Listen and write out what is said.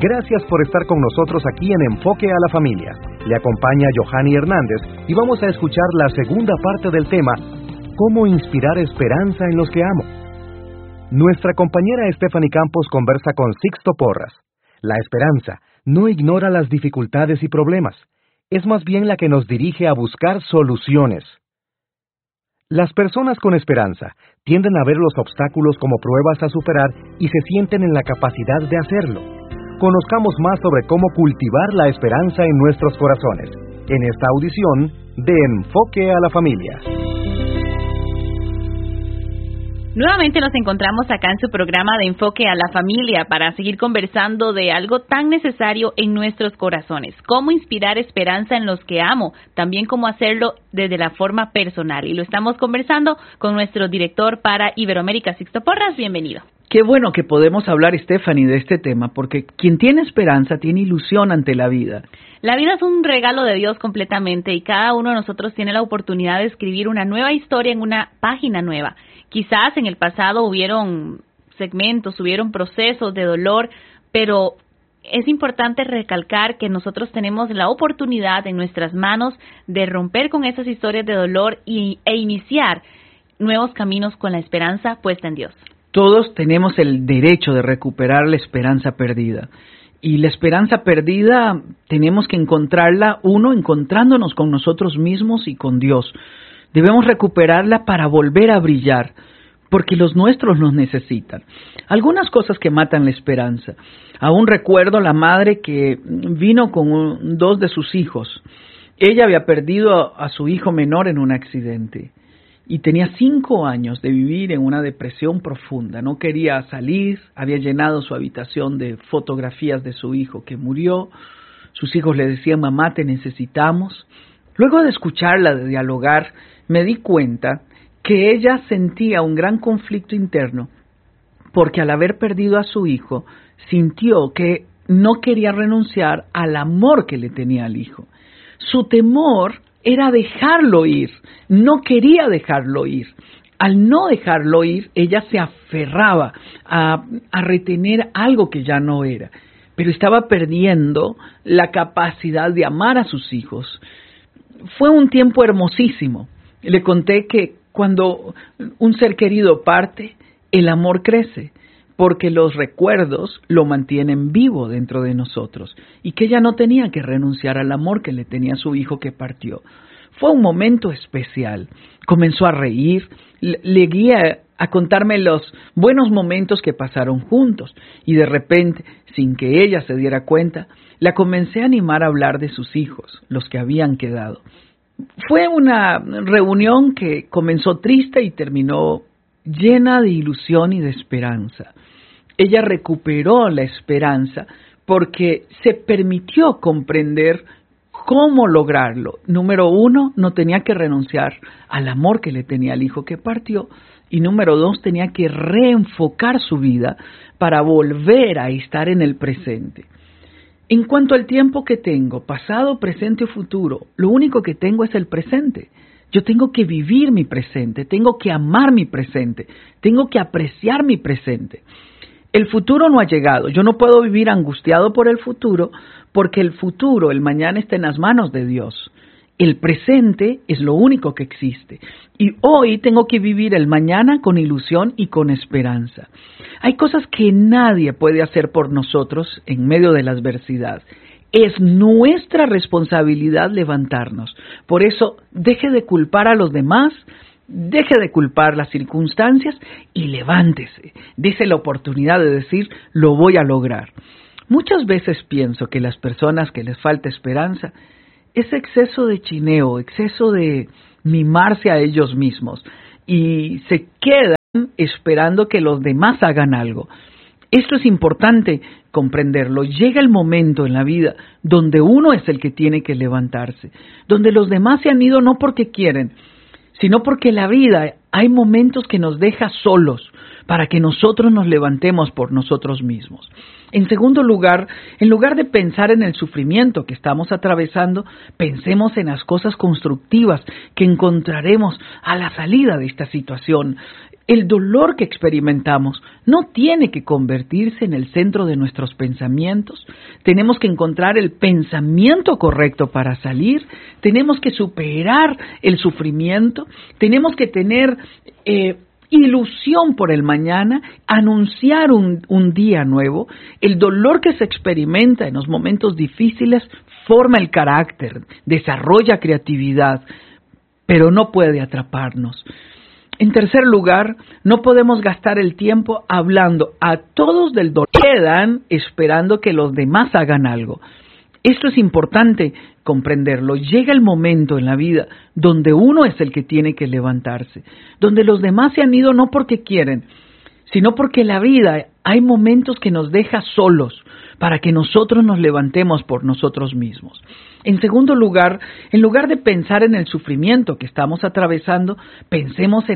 Gracias por estar con nosotros aquí en Enfoque a la Familia. Le acompaña Johanny Hernández y vamos a escuchar la segunda parte del tema, ¿cómo inspirar esperanza en los que amo? Nuestra compañera Stephanie Campos conversa con Sixto Porras. La esperanza no ignora las dificultades y problemas, es más bien la que nos dirige a buscar soluciones. Las personas con esperanza tienden a ver los obstáculos como pruebas a superar y se sienten en la capacidad de hacerlo. Conozcamos más sobre cómo cultivar la esperanza en nuestros corazones, en esta audición de Enfoque a la Familia. Nuevamente nos encontramos acá en su programa de Enfoque a la Familia para seguir conversando de algo tan necesario en nuestros corazones. Cómo inspirar esperanza en los que amo, también cómo hacerlo desde la forma personal. Y lo estamos conversando con nuestro director para Iberoamérica, Sixto Porras. Bienvenido. Qué bueno que podemos hablar, Stephanie, de este tema, porque quien tiene esperanza tiene ilusión ante la vida. La vida es un regalo de Dios completamente y cada uno de nosotros tiene la oportunidad de escribir una nueva historia en una página nueva. Quizás en el pasado hubieron segmentos, hubieron procesos de dolor, pero es importante recalcar que nosotros tenemos la oportunidad en nuestras manos de romper con esas historias de dolor e iniciar nuevos caminos con la esperanza puesta en Dios. Todos tenemos el derecho de recuperar la esperanza perdida. Y la esperanza perdida tenemos que encontrarla, encontrándonos con nosotros mismos y con Dios. Debemos recuperarla para volver a brillar, porque los nuestros nos necesitan. Algunas cosas que matan la esperanza. Aún recuerdo la madre que vino con dos de sus hijos. Ella había perdido a su hijo menor en un accidente y tenía 5 años de vivir en una depresión profunda. No quería salir, había llenado su habitación de fotografías de su hijo que murió. Sus hijos le decían, mamá, te necesitamos. Luego de escucharla, de dialogar, me di cuenta que ella sentía un gran conflicto interno, porque al haber perdido a su hijo, sintió que no quería renunciar al amor que le tenía al hijo. Su temor era dejarlo ir, no quería dejarlo ir. Al no dejarlo ir, ella se aferraba a retener algo que ya no era, pero estaba perdiendo la capacidad de amar a sus hijos. Fue un tiempo hermosísimo. Le conté que cuando un ser querido parte, el amor crece, porque los recuerdos lo mantienen vivo dentro de nosotros, y que ella no tenía que renunciar al amor que le tenía a su hijo que partió. Fue un momento especial. Comenzó a reír, le guía a contarme los buenos momentos que pasaron juntos, y de repente, sin que ella se diera cuenta, la comencé a animar a hablar de sus hijos, los que habían quedado. Fue una reunión que comenzó triste y terminó llena de ilusión y de esperanza. Ella recuperó la esperanza porque se permitió comprender cómo lograrlo. Número 1, no tenía que renunciar al amor que le tenía al hijo que partió. Y número 2, tenía que reenfocar su vida para volver a estar en el presente. En cuanto al tiempo que tengo, pasado, presente o futuro, lo único que tengo es el presente. Yo tengo que vivir mi presente, tengo que amar mi presente, tengo que apreciar mi presente. El futuro no ha llegado, yo no puedo vivir angustiado por el futuro, porque el futuro, el mañana está en las manos de Dios. El presente es lo único que existe. Y hoy tengo que vivir el mañana con ilusión y con esperanza. Hay cosas que nadie puede hacer por nosotros en medio de la adversidad. Es nuestra responsabilidad levantarnos. Por eso, deje de culpar a los demás, deje de culpar las circunstancias y levántese. Dese la oportunidad de decir, lo voy a lograr. Muchas veces pienso que las personas que les falta esperanza es exceso de chineo, exceso de mimarse a ellos mismos y se quedan esperando que los demás hagan algo. Esto es importante comprenderlo. Llega el momento en la vida donde uno es el que tiene que levantarse, donde los demás se han ido no porque quieren, sino porque la vida hay momentos que nos deja solos para que nosotros nos levantemos por nosotros mismos. En segundo lugar, en lugar de pensar en el sufrimiento que estamos atravesando, pensemos en las cosas constructivas que encontraremos a la salida de esta situación. El dolor que experimentamos no tiene que convertirse en el centro de nuestros pensamientos. Tenemos que encontrar el pensamiento correcto para salir. Tenemos que superar el sufrimiento. Tenemos que tener ilusión por el mañana, anunciar un día nuevo. El dolor que se experimenta en los momentos difíciles forma el carácter, desarrolla creatividad, pero no puede atraparnos. En tercer lugar, no podemos gastar el tiempo hablando a todos del dolor. Quedan esperando que los demás hagan algo. Esto es importante comprenderlo. Llega el momento en la vida donde uno es el que tiene que levantarse, donde los demás se han ido no porque quieren, sino porque la vida hay momentos que nos deja solos para que nosotros nos levantemos por nosotros mismos. En segundo lugar, en lugar de pensar en el sufrimiento que estamos atravesando, pensemos en